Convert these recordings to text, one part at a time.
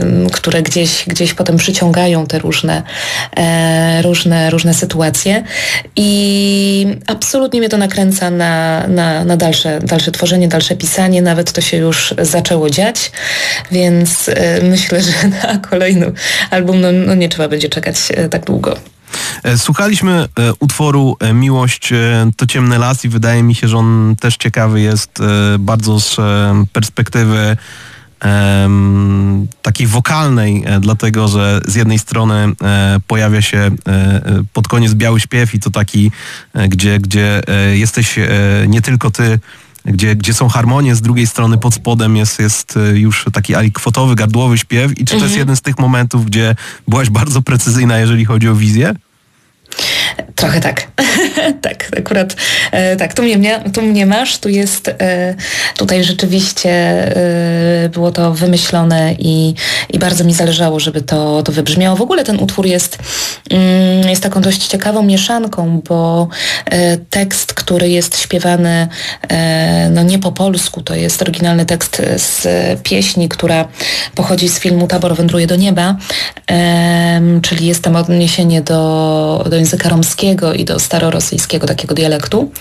które gdzieś potem przyciągają te różne sytuacje i absolutnie mnie to nakręca na dalsze tworzenie, dalsze pisanie, nawet to się już zaczęło dziać, więc myślę, że na kolejny album nie trzeba będzie czekać tak długo. Słuchaliśmy utworu Miłość to ciemny las i wydaje mi się, że on też ciekawy jest bardzo z perspektywy takiej wokalnej, dlatego że z jednej strony pojawia się pod koniec biały śpiew i to taki, gdzie jesteś nie tylko ty, gdzie są harmonie, z drugiej strony pod spodem jest już taki alikwotowy, gardłowy śpiew i czy to jest jeden z tych momentów, gdzie byłaś bardzo precyzyjna, jeżeli chodzi o wizję? Trochę tak. Tak, akurat tak, tu mnie masz, tutaj rzeczywiście było to wymyślone i bardzo mi zależało, żeby to wybrzmiało. W ogóle ten utwór jest taką dość ciekawą mieszanką, bo tekst, który jest śpiewany nie po polsku, to jest oryginalny tekst z pieśni, która pochodzi z filmu Tabor wędruje do nieba, czyli jest tam odniesienie do języka romskiego i do starorosyjskiego takiego dialektu.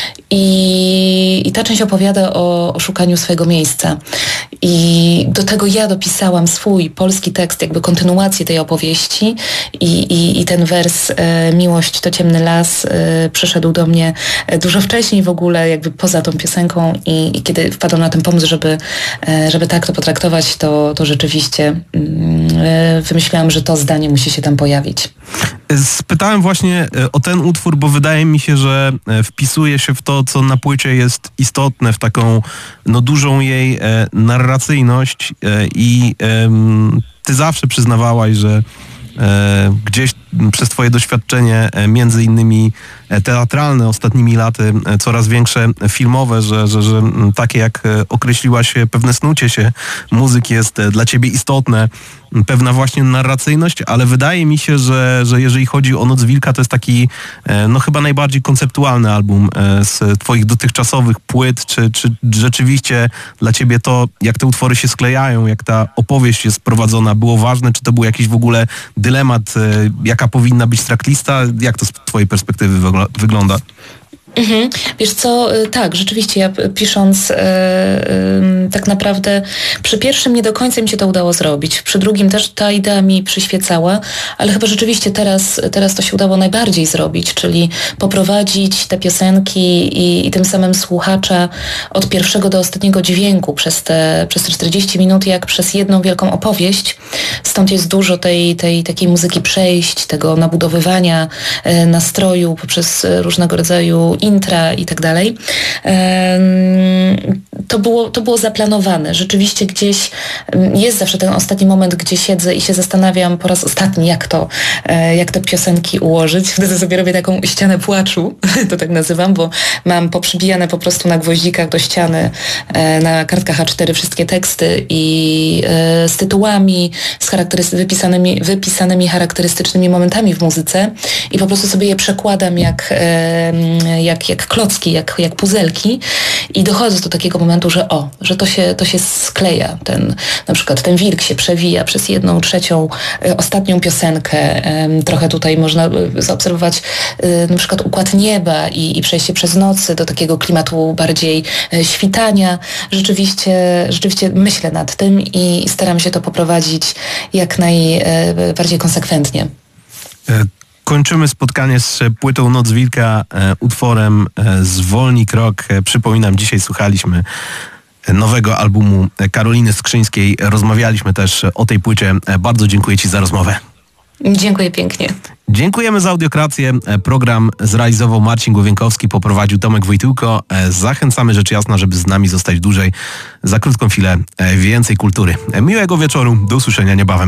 I ta część opowiada o szukaniu swojego miejsca. I do tego ja dopisałam swój polski tekst, jakby kontynuację tej opowieści i ten wers Miłość to ciemny las przyszedł do mnie dużo wcześniej w ogóle, jakby poza tą piosenką i kiedy wpadłam na ten pomysł, żeby tak to potraktować, to rzeczywiście wymyślałam, że to zdanie musi się tam pojawić. Spytałem właśnie o ten utwór, bo wydaje mi się, że wpisuje się w to, co na płycie jest istotne, w taką dużą jej narracyjność i ty zawsze przyznawałaś, że gdzieś przez twoje doświadczenie, między innymi teatralne ostatnimi laty, coraz większe filmowe, że takie jak określiłaś pewne snucie się muzyki jest dla ciebie istotne, pewna właśnie narracyjność, ale wydaje mi się, że jeżeli chodzi o Noc Wilka, to jest taki chyba najbardziej konceptualny album z twoich dotychczasowych płyt. Czy rzeczywiście dla ciebie to, jak te utwory się sklejają, jak ta opowieść jest prowadzona, było ważne? Czy to był jakiś w ogóle dylemat, jaka powinna być tracklista? Jak to z twojej perspektywy wygląda? Wiesz co, tak, rzeczywiście ja pisząc tak naprawdę przy pierwszym nie do końca mi się to udało zrobić, przy drugim też ta idea mi przyświecała, ale chyba rzeczywiście teraz to się udało najbardziej zrobić, czyli poprowadzić te piosenki i tym samym słuchacza od pierwszego do ostatniego dźwięku przez te 40 minut jak przez jedną wielką opowieść. Stąd jest dużo tej takiej muzyki przejść, tego nabudowywania nastroju poprzez różnego rodzaju intra i tak dalej. To było zaplanowane. Rzeczywiście gdzieś jest zawsze ten ostatni moment, gdzie siedzę i się zastanawiam po raz ostatni, jak te piosenki ułożyć. Wtedy sobie robię taką ścianę płaczu, to tak nazywam, bo mam poprzybijane po prostu na gwoździkach do ściany na kartkach A4 wszystkie teksty i z tytułami, z wypisanymi charakterystycznymi momentami w muzyce i po prostu sobie je przekładam jak klocki, jak puzelki i dochodzę do takiego momentu, że to się skleja. Na przykład ten wilk się przewija przez 1/3 ostatnią piosenkę. Trochę tutaj można zaobserwować na przykład układ nieba i przejście przez nocy do takiego klimatu bardziej świtania. Rzeczywiście myślę nad tym i staram się to poprowadzić jak najbardziej konsekwentnie. Kończymy spotkanie z płytą Noc Wilka utworem Zwolnij krok. Przypominam, dzisiaj słuchaliśmy nowego albumu Karoliny Skrzyńskiej. Rozmawialiśmy też o tej płycie. Bardzo dziękuję ci za rozmowę. Dziękuję pięknie. Dziękujemy za audiokrację. Program zrealizował Marcin Głowienkowski, poprowadził Tomek Wojtyłko. Zachęcamy rzecz jasna, żeby z nami zostać dłużej. Za krótką chwilę więcej kultury. Miłego wieczoru. Do usłyszenia niebawem.